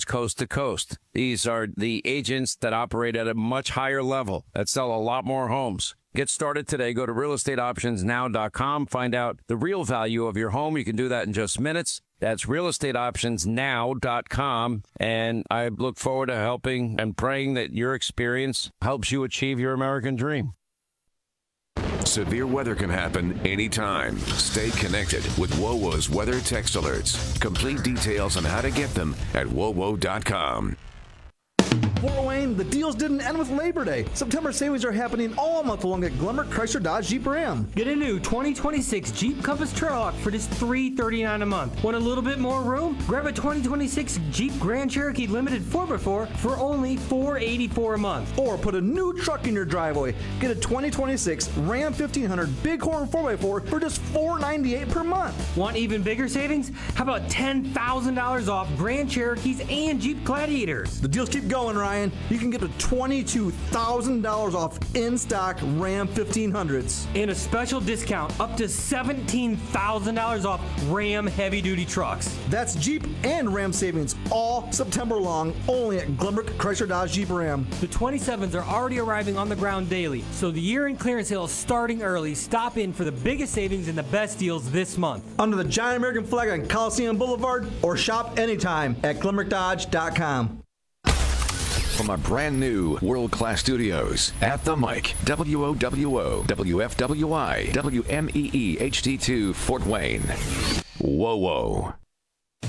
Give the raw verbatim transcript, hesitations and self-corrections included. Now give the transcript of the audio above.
coast to coast. These are the agents that operate at a much higher level, that sell a lot more homes. Get started today. Go to real estate options now dot com. Find out the real value of your home. You can do that in just minutes. That's real estate options now dot com. And I look forward to helping and praying that your experience helps you achieve your American dream. Severe weather can happen anytime. Stay connected with WOWO's weather text alerts. Complete details on how to get them at W O W O dot com. Fort Wayne, the deals didn't end with Labor Day. September savings are happening all month long at Glenmark Chrysler Dodge Jeep Ram. Get a new twenty twenty-six Jeep Compass Trailhawk for just three hundred thirty-nine dollars a month. Want a little bit more room? Grab a twenty twenty-six Jeep Grand Cherokee Limited four by four for only four hundred eighty-four dollars a month. Or put a new truck in your driveway. Get a twenty twenty-six Ram fifteen hundred Bighorn four by four for just four hundred ninety-eight dollars per month. Want even bigger savings? How about ten thousand dollars off Grand Cherokees and Jeep Gladiators? The deals keep going, Ryan. You can get to twenty-two thousand dollars off in-stock Ram fifteen hundreds. And a special discount up to seventeen thousand dollars off Ram heavy-duty trucks. That's Jeep and Ram savings all September long, only at Glenmark Chrysler Dodge Jeep Ram. The twenty-sevens are already arriving on the ground daily, so the year-end clearance sale is starting early. Stop in for the biggest savings and the best deals this month. Under the giant American flag on Coliseum Boulevard, or shop anytime at Glenmark Dodge dot com. From our brand new world-class studios at the mic, W O W O, W F W I, W M E E H D two, Fort Wayne. WOWO.